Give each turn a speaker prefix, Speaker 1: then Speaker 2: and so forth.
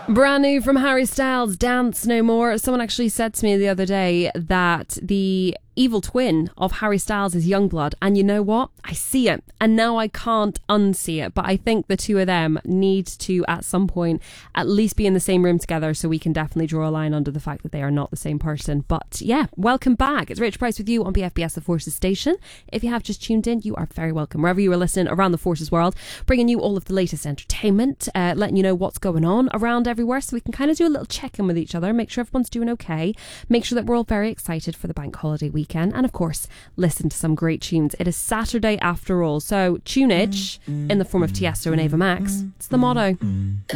Speaker 1: Brand new from Harry Styles, Dance No More. Someone actually said to me the other day that the evil twin of Harry Styles is Youngblood, and you know what? I see it, and now I can't unsee it, but I think the two of them need to, at some point, at least be in the same room together so we can definitely draw a line under the fact that they are not the same person. But yeah, welcome back. It's Rachel Price with you on BFBS The Forces Station. If you have just tuned in, you are very welcome. Wherever you are listening around the Forces world, bringing you all of the latest entertainment, letting you know what's going on around everywhere so we can kind of do a little check-in with each other, make sure everyone's doing okay, make sure that we're all very excited for the bank holiday weekend, and of course listen to some great tunes. It is Saturday after all, so tunage in the form of Tiesto and Ava Max, it's the motto.